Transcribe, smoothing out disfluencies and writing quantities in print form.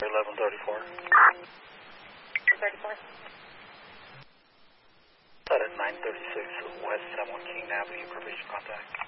1134. 34. At 936 West San Joaquin Avenue, probation contact.